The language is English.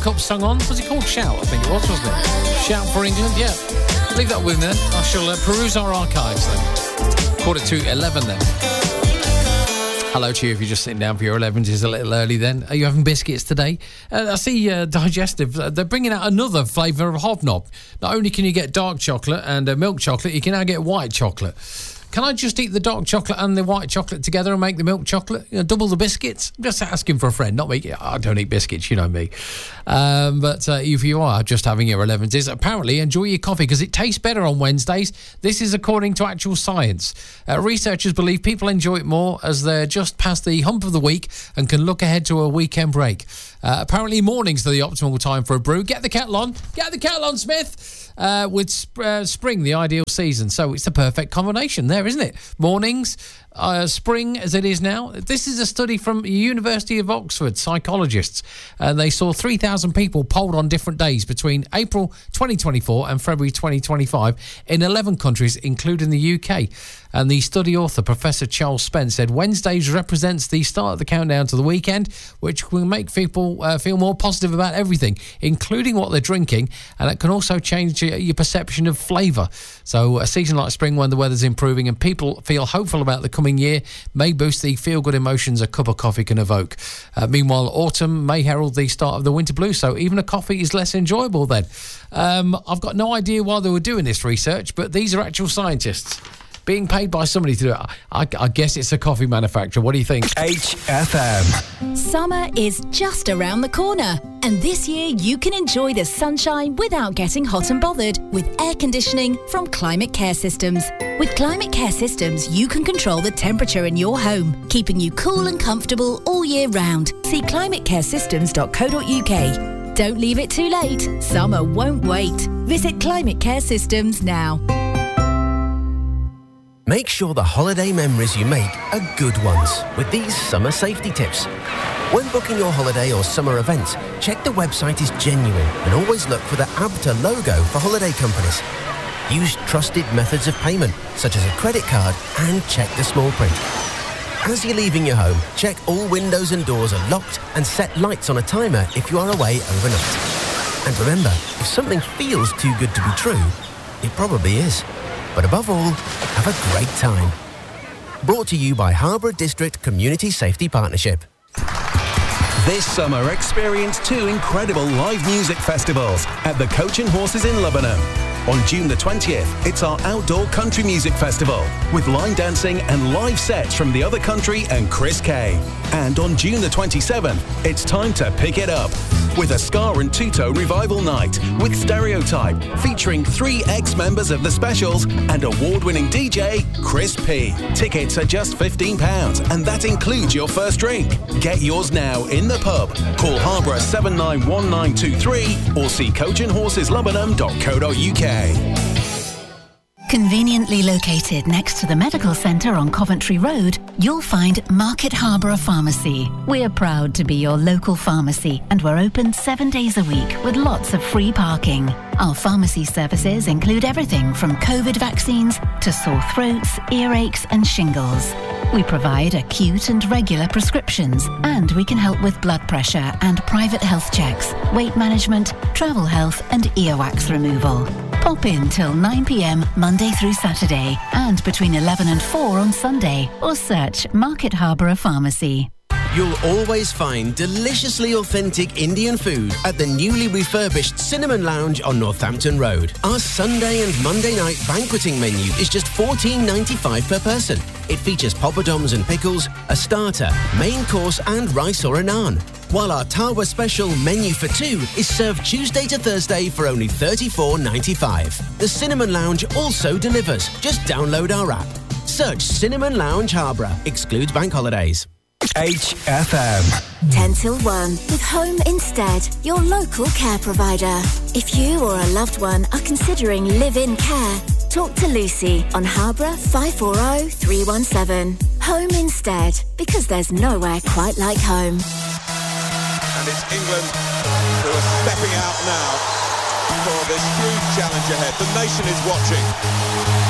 Cup song on. Was it called Shout? I think it was, wasn't it? Shout for England, yeah. Leave that with me then. I shall peruse our archives then. Quarter to 11 then. Hello to you if you're just sitting down for your 11s. It's a little early then. Are you having biscuits today? I see Digestive, they're bringing out another flavour of Hobnob. Not only can you get dark chocolate and milk chocolate, you can now get white chocolate. Can I just eat the dark chocolate and the white chocolate together and make the milk chocolate? You know, double the biscuits? I'm just asking for a friend, not me. I don't eat biscuits, you know me. But if you are just having your 11s, apparently enjoy your coffee because it tastes better on Wednesdays. This is according to actual science. Researchers believe people enjoy it more as they're just past the hump of the week and can look ahead to a weekend break. Apparently mornings are the optimal time for a brew. Get the kettle on. Get the kettle on, Smith. With spring, the ideal season. So it's the perfect combination there, isn't it? Mornings, spring as it is now. This is a study from University of Oxford psychologists. They saw 3,000 people polled on different days between April 2024 and February 2025 in 11 countries, including the UK. And the study author, Professor Charles Spence, said Wednesdays represents the start of the countdown to the weekend, which will make people feel more positive about everything, including what they're drinking, and it can also change your perception of flavour. So a season like spring, when the weather's improving and people feel hopeful about the coming year, may boost the feel-good emotions a cup of coffee can evoke. Meanwhile, autumn may herald the start of the winter blues, so even a coffee is less enjoyable then. I've got no idea why they were doing this research, but these are actual scientists being paid by somebody to do it. I guess it's a coffee manufacturer. What do you think? HFM. Summer is just around the corner, and this year you can enjoy the sunshine without getting hot and bothered with air conditioning from Climate Care Systems. With Climate Care Systems, you can control the temperature in your home, keeping you cool and comfortable all year round. See climatecaresystems.co.uk. Don't leave it too late. Summer won't wait. Visit Climate Care Systems now. Make sure the holiday memories you make are good ones with these summer safety tips. When booking your holiday or summer events, check the website is genuine and always look for the ABTA logo for holiday companies. Use trusted methods of payment, such as a credit card, and check the small print. As you're leaving your home, check all windows and doors are locked and set lights on a timer if you are away overnight. And remember, if something feels too good to be true, it probably is. But above all, have a great time. Brought to you by Harborough District Community Safety Partnership. This summer, experience 2 incredible live music festivals at the Coach and Horses in Lebanon. On June the 20th, it's our outdoor country music festival with line dancing and live sets from The Other Country and Chris Kay. And on June the 27th, it's time to pick it up with a ska and two-tone revival night with Stereotype featuring 3 ex-members of The Specials and award-winning DJ Chris P. Tickets are just £15 and that includes your first drink. Get yours now in the pub. Call Harborough 791923 or see coachandhorseslebanon.co.uk. Conveniently located next to the medical centre on Coventry Road, you'll find Market Harborough Pharmacy. We're proud to be your local pharmacy and we're open 7 days a week with lots of free parking. Our pharmacy services include everything from COVID vaccines to sore throats, earaches and shingles. We provide acute and regular prescriptions and we can help with blood pressure and private health checks, weight management, travel health and earwax removal. Pop in till 9 p.m. Monday through Saturday and between 11 and 4 on Sunday or search Market Harborough Pharmacy. You'll always find deliciously authentic Indian food at the newly refurbished Cinnamon Lounge on Northampton Road. Our Sunday and Monday night banqueting menu is just $14.95 per person. It features poppadoms and pickles, a starter, main course and rice or a naan. While our Tawa Special menu for 2 is served Tuesday to Thursday for only $34.95. The Cinnamon Lounge also delivers. Just download our app. Search Cinnamon Lounge Harborough. Excludes bank holidays. HFM. 10 till 1 with Home Instead, your local care provider. If you or a loved one are considering live-in care, talk to Lucy on Harborough 540 317. Home Instead, because there's nowhere quite like home. And it's England who are stepping out now for this huge challenge ahead. The nation is watching.